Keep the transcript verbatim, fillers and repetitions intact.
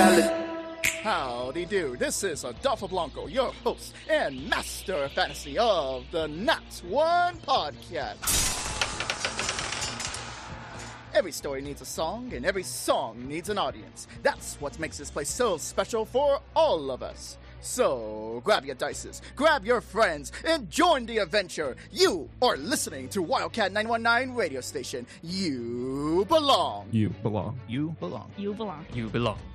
salad. Howdy do, this is Adolfo Blanco, your host and master of fantasy of the Not One Podcast. Every story needs a song, and every song needs an audience. That's what makes this place so special for all of us. So, grab your dices, grab your friends, and join the adventure. You are listening to Wildcat nine one nine radio station. You belong. You belong. You belong. You belong. You belong.